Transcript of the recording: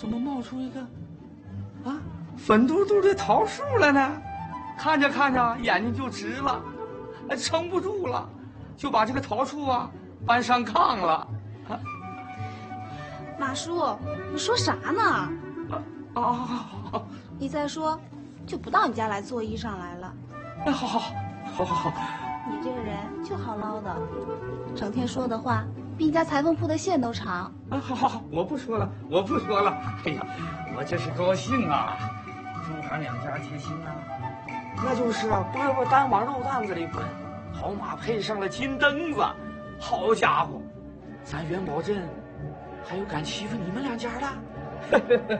怎么冒出一个粉嘟嘟的桃树来呢？看着看着眼睛就直了，撑不住了，就把这个桃树搬上炕了。 马叔，你说啥呢？你再说，就不到你家来做衣裳来了。 好。 你这个人就好唠叨，整天说的话比你家裁缝铺的线都长。 好，我不说了。哎呀，我这是高兴啊！朱韩两家贴心啊，那就是饽饽单往肉担子里滚，好马配上了金蹬子，好家伙，咱元宝镇还有敢欺负你们两家的？